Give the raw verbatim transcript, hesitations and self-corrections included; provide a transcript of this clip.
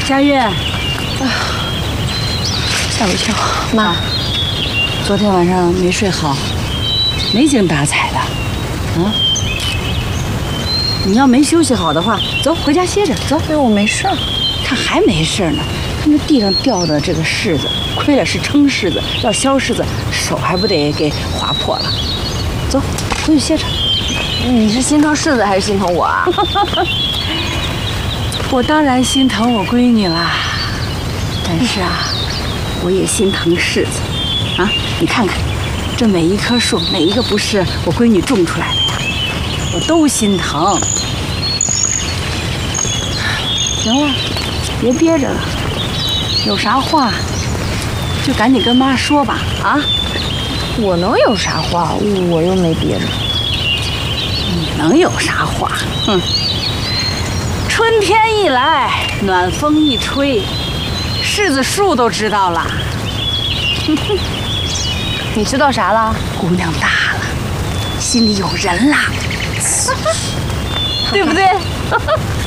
佳韵，啊， 吓我一跳，妈， 昨天晚上没睡好，没精打采的，啊？你要没休息好的话，走回家歇着，走。 哎，我没事儿。 他还没事呢，看这地上掉的这个柿子，亏了是称柿子，要削柿子，手还不得给划破了。走，回去歇着。 你是心疼柿子还是心疼我啊？ 我当然心疼我闺女啦，但是啊，我也心疼柿子。啊，你看看，这每一棵树，哪一个不是我闺女种出来的呀？我都心疼。行了，别憋着了，有啥话就赶紧跟妈说吧。啊， 我能有啥话？我又没憋着。 你能有啥话？哼！春天一来，暖风一吹，柿子树都知道了。 你知道啥了？ 姑娘大了，心里有人啦，对不对？